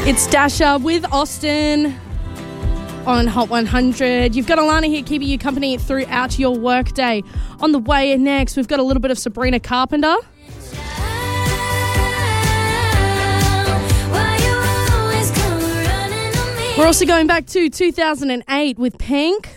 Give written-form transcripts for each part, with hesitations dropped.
It's Dasher with Austin on Hot 100. You've got Alana here keeping you company throughout your workday. On the way next, we've got a little bit of Sabrina Carpenter. We're also going back to 2008 with Pink.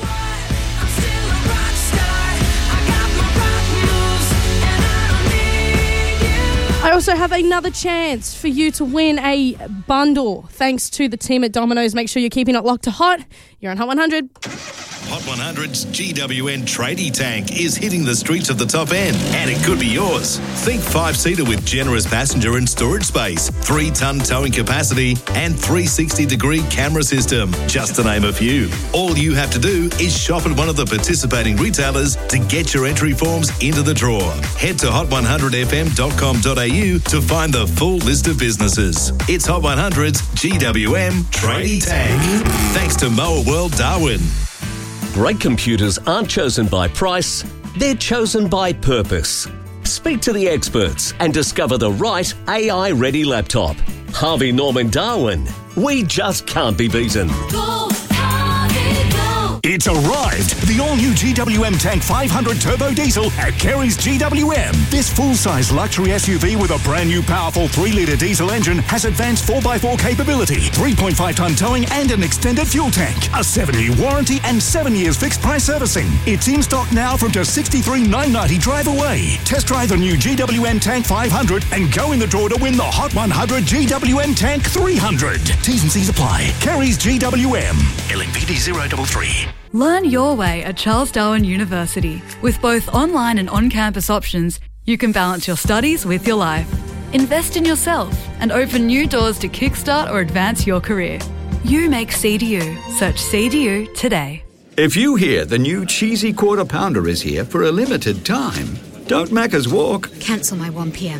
I also have another chance for you to win a bundle thanks to the team at Domino's. Make sure you're keeping it locked to Hot. You're on Hot 100. Hot 100's GWN Tradie Tank is hitting the streets of the top end, and it could be yours. Think 5-seater with generous passenger and storage space, 3-ton towing capacity, and 360-degree camera system, just to name a few. All you have to do is shop at one of the participating retailers to get your entry forms into the draw. Head to hot100fm.com.au to find the full list of businesses. It's Hot 100's GWM Tradie Tank. Thanks to Mower World Darwin. Great computers aren't chosen by price, they're chosen by purpose. Speak to the experts and discover the right AI-ready laptop. Harvey Norman Darwin. We just can't be beaten. Go, Harvey, go. It's arrived! The all-new GWM Tank 500 Turbo Diesel at Kerry's GWM. This full-size luxury SUV with a brand new powerful 3-litre diesel engine has advanced 4x4 capability, 3.5-tonne towing and an extended fuel tank, a 7-year warranty and 7 years fixed-price servicing. It's in stock now from just $63,990 drive away. Test drive the new GWM Tank 500 and go in the draw to win the Hot 100 GWM Tank 300. T's and C's apply. Kerry's GWM. LNPD 033. Learn your way at Charles Darwin University. With both online and on-campus options, you can balance your studies with your life. Invest in yourself and open new doors to kickstart or advance your career. You make CDU. Search CDU today. If you hear the new cheesy quarter pounder is here for a limited time, don't Macca's walk. Cancel my 1pm.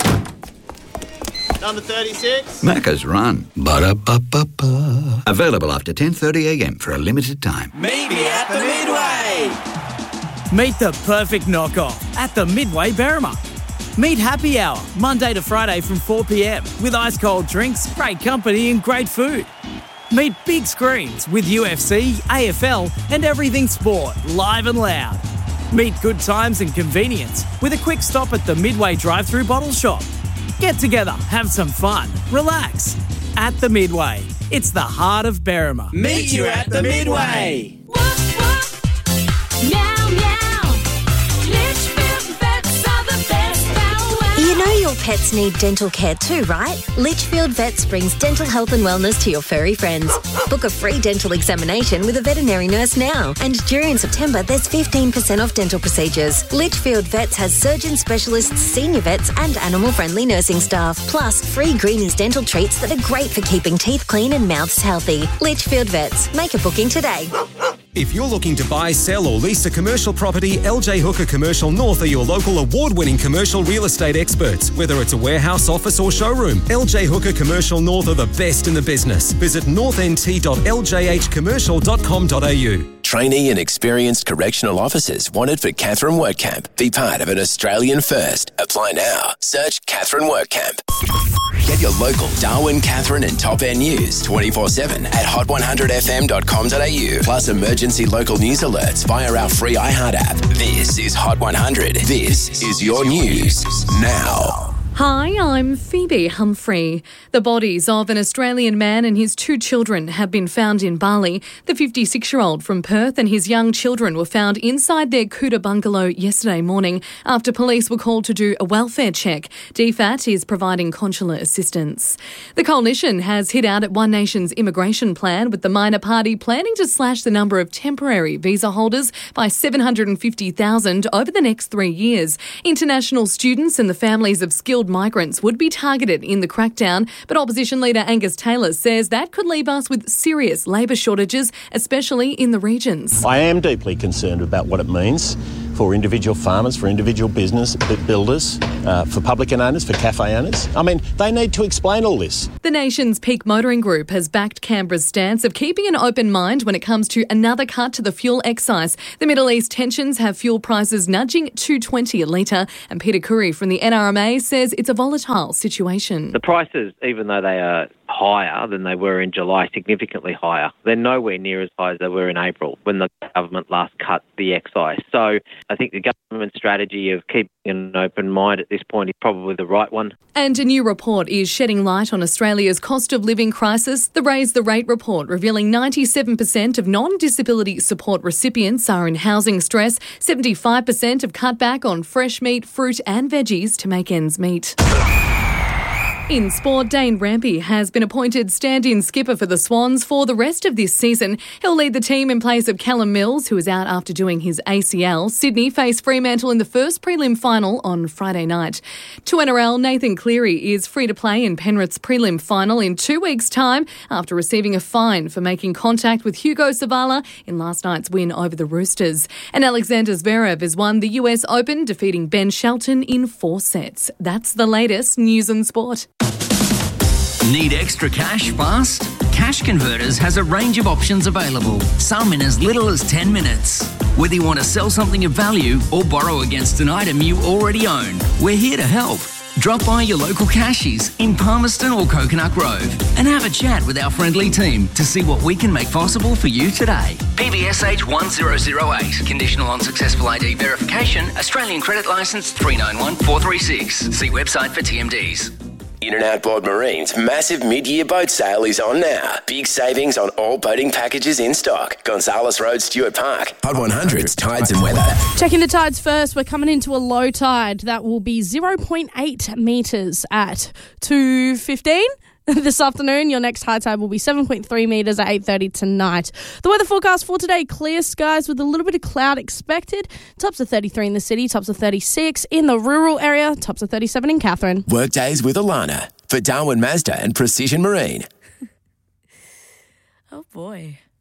Number 36. Macca's run. Ba-da-ba-ba-ba. Available after 10:30am for a limited time. Maybe at the Midway. Meet the perfect knockoff at the Midway Berrima. Meet Happy Hour, Monday to Friday from 4pm with ice-cold drinks, great company and great food. Meet big screens with UFC, AFL and everything sport, live and loud. Meet good times and convenience with a quick stop at the Midway drive-through bottle shop. Get together, have some fun, relax. At the Midway, it's the heart of Berrima. Meet you at the Midway. Woof, woof. Meow, meow. Litchfield Vets are the best our way. You know your pets need dental care too, right? Litchfield Vets brings dental health and wellness to your furry friends. Book a free dental examination with a veterinary nurse now. And during September, there's 15% off dental procedures. Litchfield Vets has surgeon specialists, senior vets and animal-friendly nursing staff. Plus, free Greenies dental treats that are great for keeping teeth clean and mouths healthy. Litchfield Vets. Make a booking today. If you're looking to buy, sell or lease a commercial property, LJ Hooker Commercial North are your local award-winning commercial real estate experts. Whether it's a warehouse, office or showroom, LJ Hooker Commercial North are the best in the business. Visit northnt.ljhcommercial.com.au. Trainee and experienced correctional officers wanted for Catherine Workcamp. Be part of an Australian first. Apply now. Search Catherine Workcamp. Get your local Darwin, Catherine and Top End news 24/7 at hot100fm.com.au. Plus emergency local news alerts via our free iHeart app. This is Hot 100. This is your news now. Hi, I'm Phoebe Humphrey. The bodies of an Australian man and his 2 children have been found in Bali. The 56-year-old from Perth and his young children were found inside their Kuta bungalow yesterday morning after police were called to do a welfare check. DFAT is providing consular assistance. The coalition has hit out at One Nation's immigration plan, with the minor party planning to slash the number of temporary visa holders by 750,000 over the next 3 years. International students and the families of skilled migrants would be targeted in the crackdown, but opposition leader Angus Taylor says that could leave us with serious labour shortages, especially in the regions. I am deeply concerned about what it means for individual farmers, for individual business builders, for publican owners, for cafe owners. I mean, they need to explain all this. The nation's peak motoring group has backed Canberra's stance of keeping an open mind when it comes to another cut to the fuel excise. The Middle East tensions have fuel prices nudging $2.20 a litre, and Peter Curry from the NRMA says it's a volatile situation. The prices, even though they are higher than they were in July, significantly higher. They're nowhere near as high as they were in April when the government last cut the excise. So I think the government strategy of keeping an open mind at this point is probably the right one. And a new report is shedding light on Australia's cost of living crisis. The Raise the Rate report revealing 97% of non-disability support recipients are in housing stress. 75% have cut back on fresh meat, fruit and veggies to make ends meet. In sport, Dane Rampy has been appointed stand-in skipper for the Swans for the rest of this season. He'll lead the team in place of Callum Mills, who is out after doing his ACL. Sydney face Fremantle in the first prelim final on Friday night. To NRL, Nathan Cleary is free to play in Penrith's prelim final in 2 weeks' time after receiving a fine for making contact with Hugo Savala in last night's win over the Roosters. And Alexander Zverev has won the US Open, defeating Ben Shelton in 4 sets. That's the latest news and sport. Need extra cash fast? Cash Converters has a range of options available, some in as little as 10 minutes. Whether you want to sell something of value or borrow against an item you already own, we're here to help. Drop by your local cashies in Palmerston or Coconut Grove and have a chat with our friendly team to see what we can make possible for you today. PBSH 1008. Conditional on successful ID verification. Australian Credit Licence 391436. See website for TMDs. In and Outboard Marine's massive mid-year boat sale is on now. Big savings on all boating packages in stock. Gonzales Road, Stuart Park. Hot 100's Tides and Weather. Checking the tides first. We're coming into a low tide that will be 0.8 metres at 2:15. This afternoon, your next high tide will be 7.3 metres at 8:30 tonight. The weather forecast for today, clear skies with a little bit of cloud expected. Tops of 33 in the city, tops of 36 in the rural area, tops of 37 in Katherine. Workdays with Alana for Darwin Mazda and Precision Marine. Oh boy.